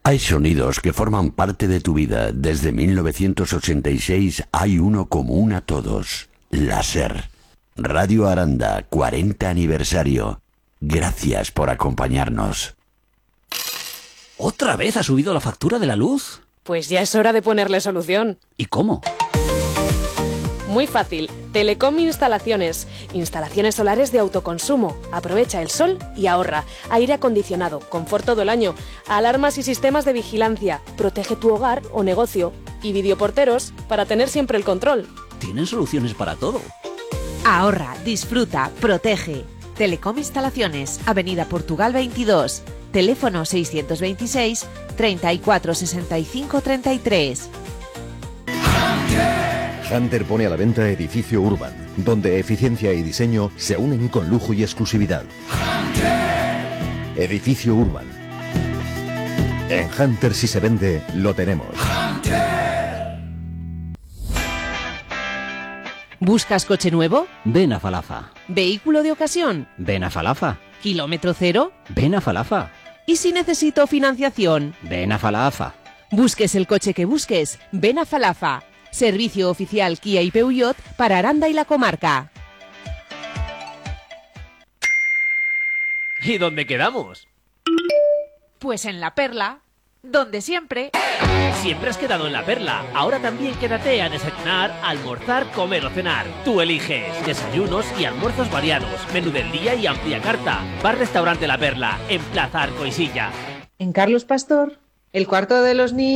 Hay sonidos que forman parte de tu vida. Desde 1986 hay uno común a todos. La SER. Radio Aranda, 40 aniversario. Gracias por acompañarnos. ¿Otra vez ha subido la factura de la luz? Pues ya es hora de ponerle solución. ¿Y cómo? Muy fácil. Telecom Instalaciones. Instalaciones solares de autoconsumo. Aprovecha el sol y ahorra. Aire acondicionado, confort todo el año, alarmas y sistemas de vigilancia. Protege tu hogar o negocio. Y videoporteros para tener siempre el control. Tienen soluciones para todo. Ahorra, disfruta, protege. Telecom Instalaciones, Avenida Portugal 22. Teléfono 626 34 65 33. Hunter pone a la venta Edificio Urban, donde eficiencia y diseño se unen con lujo y exclusividad. Edificio Urban. En Hunter, si se vende, lo tenemos. ¿Buscas coche nuevo? Ven a Falafa. ¿Vehículo de ocasión? Ven a Falafa. ¿Kilómetro cero? Ven a Falafa. ¿Y si necesito financiación? Ven a Falafa. Busques el coche que busques, ven a Falafa. Servicio oficial Kia y Peugeot para Aranda y la comarca. ¿Y dónde quedamos? Pues en La Perla, donde siempre. Siempre has quedado en La Perla. Ahora también quédate a desayunar, almorzar, comer o cenar. Tú eliges. Desayunos y almuerzos variados, menú del día y amplia carta. Bar-restaurante La Perla, en Plaza Arcoisilla. En Carlos Pastor, el cuarto de los niños.